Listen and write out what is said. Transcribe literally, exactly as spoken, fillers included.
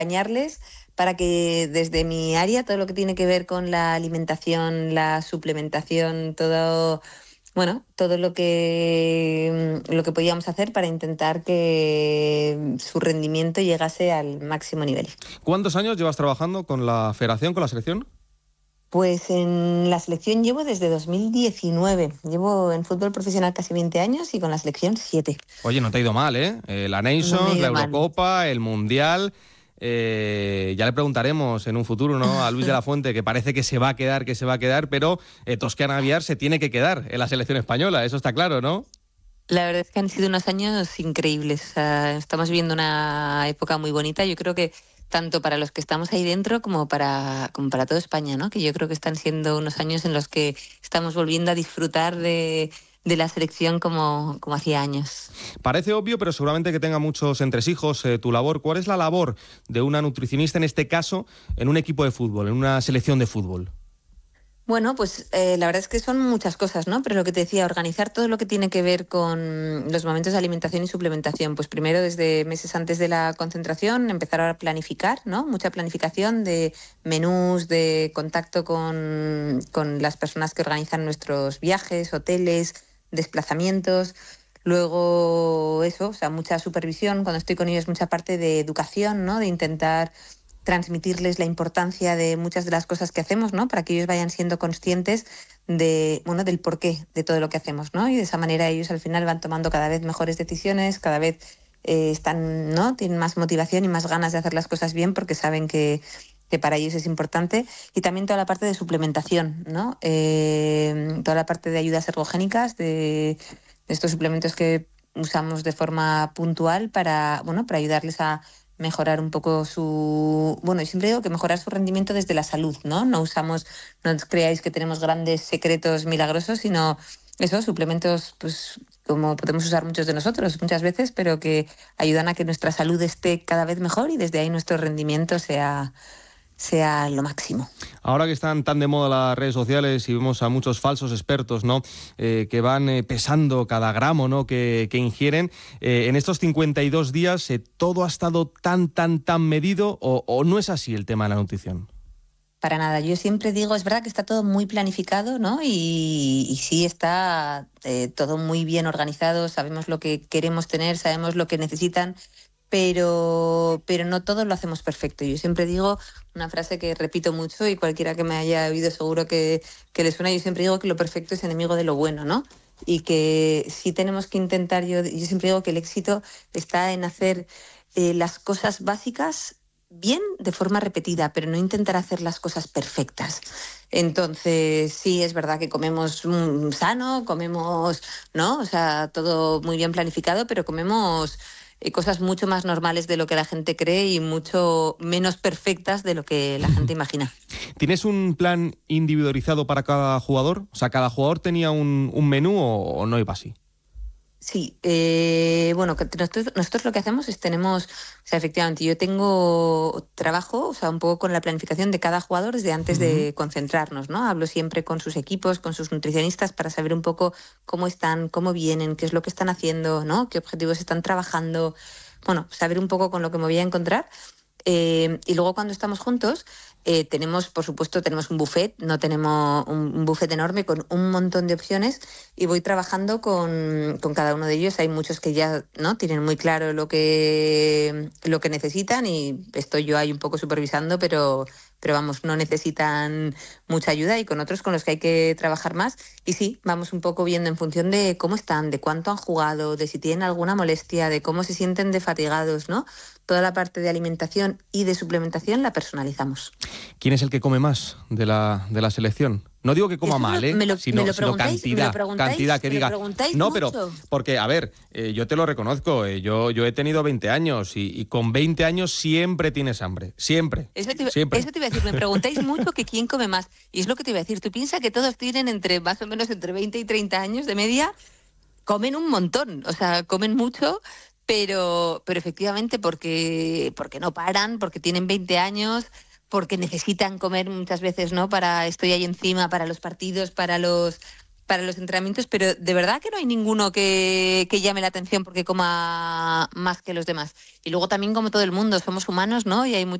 acompañarles para que desde mi área, todo lo que tiene que ver con la alimentación, la suplementación, todo, bueno, todo lo que, lo que podíamos hacer para intentar que su rendimiento llegase al máximo nivel. ¿Cuántos años llevas trabajando con la federación, con la selección? Pues en la selección llevo desde dos mil diecinueve. Llevo en fútbol profesional casi veinte años y con la selección siete. Oye, no te ha ido mal, ¿eh? Eh, la No me he Nations, la ido mal. Eurocopa, el Mundial. Eh, ya le preguntaremos en un futuro, ¿no?, a Luis de la Fuente, que parece que se va a quedar, que se va a quedar, pero eh, Toscana Aviar se tiene que quedar en la selección española, eso está claro, ¿no? La verdad es que han sido unos años increíbles. O sea, estamos viviendo una época muy bonita. Yo creo que tanto para los que estamos ahí dentro como para, como para toda España, ¿no? Que yo creo que están siendo unos años en los que estamos volviendo a disfrutar de, de la selección como, como hacía años. Parece obvio, pero seguramente que tenga muchos entresijos eh, tu labor. ¿Cuál es la labor de una nutricionista, en este caso, en un equipo de fútbol, en una selección de fútbol? Bueno, pues eh, la verdad es que son muchas cosas, ¿no? Pero lo que te decía, organizar todo lo que tiene que ver con los momentos de alimentación y suplementación. Pues primero, desde meses antes de la concentración, empezar a planificar, ¿no? Mucha planificación de menús, de contacto con, con las personas que organizan nuestros viajes, hoteles, desplazamientos. Luego eso, o sea, mucha supervisión. Cuando estoy con ellos, mucha parte de educación, ¿no? De intentar transmitirles la importancia de muchas de las cosas que hacemos, ¿no? Para que ellos vayan siendo conscientes de, bueno, del porqué de todo lo que hacemos, ¿no? Y de esa manera ellos al final van tomando cada vez mejores decisiones, cada vez eh, están, ¿no? Tienen más motivación y más ganas de hacer las cosas bien porque saben que, que para ellos es importante. Y también toda la parte de suplementación, ¿no? Eh, toda la parte de ayudas ergogénicas, de, de estos suplementos que usamos de forma puntual para, bueno, para ayudarles a mejorar un poco su... Bueno, yo siempre digo que mejorar su rendimiento desde la salud, ¿no? No usamos, no os creáis que tenemos grandes secretos milagrosos, sino esos suplementos, pues como podemos usar muchos de nosotros muchas veces, pero que ayudan a que nuestra salud esté cada vez mejor y desde ahí nuestro rendimiento sea, sea lo máximo. Ahora que están tan de moda las redes sociales y vemos a muchos falsos expertos, ¿no?, eh, que van eh, pesando cada gramo, ¿no?, que, que ingieren, eh, en estos cincuenta y dos días, eh, ¿todo ha estado tan, tan, tan medido o, o no es así el tema de la nutrición? Para nada, yo siempre digo, es verdad que está todo muy planificado, ¿no? Y, y sí está eh, todo muy bien organizado, sabemos lo que queremos tener, sabemos lo que necesitan, pero, pero no todo lo hacemos perfecto. Yo siempre digo una frase que repito mucho y cualquiera que me haya oído seguro que, que le suena, yo siempre digo que lo perfecto es enemigo de lo bueno, ¿no? Y que sí tenemos que intentar, yo, yo siempre digo que el éxito está en hacer eh, las cosas básicas bien de forma repetida, pero no intentar hacer las cosas perfectas. Entonces, sí, es verdad que comemos mm, sano, comemos, ¿no? O sea, todo muy bien planificado, pero comemos eh, cosas mucho más normales de lo que la gente cree y mucho menos perfectas de lo que la gente imagina. ¿Tienes un plan individualizado para cada jugador? O sea, ¿cada jugador tenía un, un menú o, o no iba así? Sí, eh, bueno, que nosotros, nosotros lo que hacemos es tenemos, o sea, efectivamente, yo tengo trabajo, o sea, un poco con la planificación de cada jugador desde antes Uh-huh. de concentrarnos, ¿no? Hablo siempre con sus equipos, con sus nutricionistas para saber un poco cómo están, cómo vienen, qué es lo que están haciendo, ¿no? Qué objetivos están trabajando, bueno, saber un poco con lo que me voy a encontrar. Eh, y luego cuando estamos juntos, eh, tenemos, por supuesto, tenemos un buffet, no tenemos un, un buffet enorme con un montón de opciones y voy trabajando con, con cada uno de ellos. Hay muchos que ya no tienen muy claro lo que, lo que necesitan y estoy yo ahí un poco supervisando, pero, pero vamos, no necesitan mucha ayuda, y con otros con los que hay que trabajar más. Y sí, vamos un poco viendo en función de cómo están, de cuánto han jugado, de si tienen alguna molestia, de cómo se sienten de fatigados, ¿no? Toda la parte de alimentación y de suplementación la personalizamos. ¿Quién es el que come más de la, de la selección? No digo que coma Eso mal, lo, ¿eh? me, lo, Sino, me lo sino preguntáis, cantidad, me lo preguntáis, cantidad, que me lo diga. preguntáis No, mucho. pero, porque, a ver, eh, yo te lo reconozco, eh, yo, yo he tenido veinte años y, y con veinte años siempre tienes hambre, siempre, Eso te, siempre. eso te iba a decir, me preguntáis mucho que quién come más. Y es lo que te iba a decir, tú piensas que todos tienen entre más o menos entre veinte y treinta años de media, comen un montón, o sea, comen mucho, pero, pero efectivamente porque, porque no paran, porque tienen veinte años, porque necesitan comer muchas veces, ¿no? Para estoy ahí encima, para los partidos, para los para los entrenamientos, pero de verdad que no hay ninguno que, que llame la atención porque coma más que los demás. Y luego también, como todo el mundo, somos humanos, ¿no? Y hay